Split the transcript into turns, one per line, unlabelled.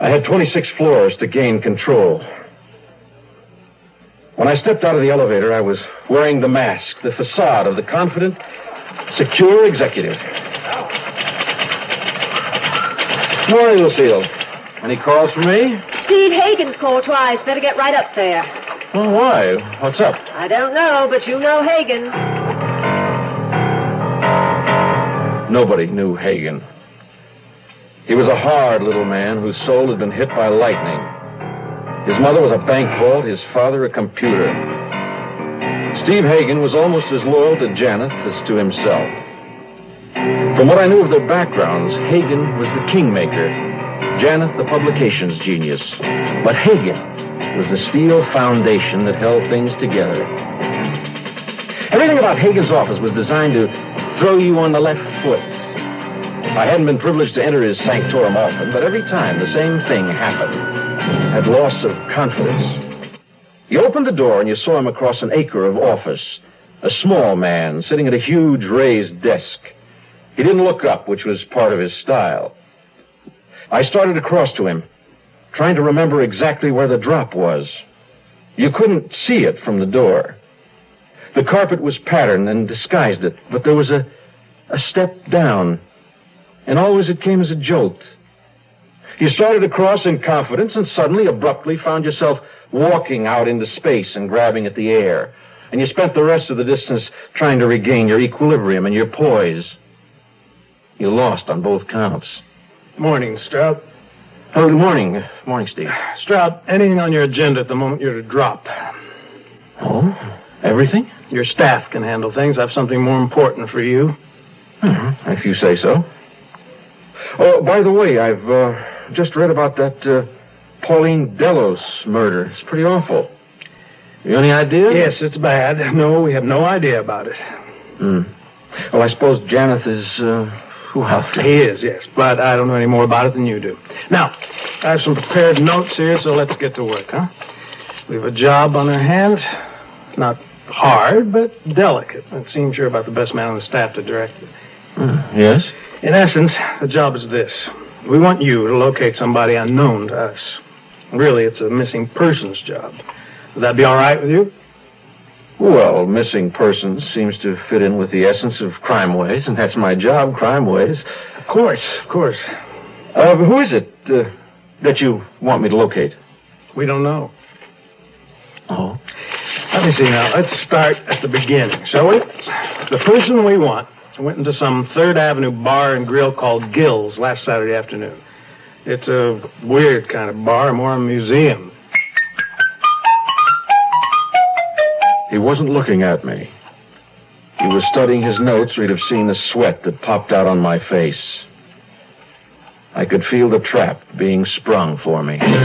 I had 26 floors to gain control. When I stepped out of the elevator, I was wearing the mask, the facade of the confident, secure executive. Morning, Lucille. Any calls for me?
Steve Hagen's called twice. Better get right up there.
Well, why? What's up?
I don't know, but you know Hagen.
Nobody knew Hagen. He was a hard little man whose soul had been hit by lightning. His mother was a bank vault, his father a computer. Steve Hagen was almost as loyal to Janet as to himself. From what I knew of their backgrounds, Hagen was the kingmaker, Janet the publications genius. But Hagen was the steel foundation that held things together. Everything about Hagen's office was designed to throw you on the left foot. I hadn't been privileged to enter his sanctorum often, but every time the same thing happened. Had loss of confidence. You opened the door and you saw him across an acre of office. A small man sitting at a huge raised desk. He didn't look up, which was part of his style. I started across to him, trying to remember exactly where the drop was. You couldn't see it from the door. The carpet was patterned and disguised it, but there was a step down, and always it came as a jolt. You started across in confidence and suddenly, abruptly, found yourself walking out into space and grabbing at the air. And you spent the rest of the distance trying to regain your equilibrium and your poise. You lost on both counts.
Morning, Strout.
Oh, good morning. Morning, Steve.
Strout, anything on your agenda at the moment you're to drop?
Oh, everything?
Your staff can handle things. I have something more important for you.
If you say so. Oh, by the way, I've just read about that Pauline Delos murder. It's pretty awful. You any idea?
Yes, it's bad. No, we have no idea about it.
Well, I suppose Janet is,
He is, yes, but I don't know any more about it than you do. Now, I have some prepared notes here, so let's get to work, huh? We have a job on our hands. Not hard, but delicate. It seems you're about the best man on the staff to direct it.
Yes?
In essence, the job is this. We want you to locate somebody unknown to us. Really, it's a missing persons job. Would that be all right with you?
Well, missing persons seems to fit in with the essence of Crime Ways, and that's my job, Crime Ways.
Of course.
Who is it that you want me to locate?
We don't know.
Oh?
Let me see now. Let's start at the beginning, shall we? The person we want went into some 3rd Avenue bar and grill called Gill's last Saturday afternoon. It's a weird kind of bar, more a museum.
He wasn't looking at me. He was studying his notes, or he'd have seen the sweat that popped out on my face. I could feel the trap being sprung for me.